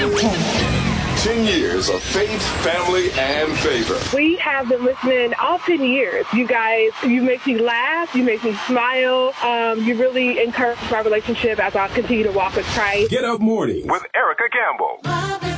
Top 10. 10 years of faith, family, and favor. We have been listening all 10 years. You guys, you make me laugh. You make me smile. You really encourage my relationship as I continue to walk with Christ. Get Up Morning with Erica Campbell.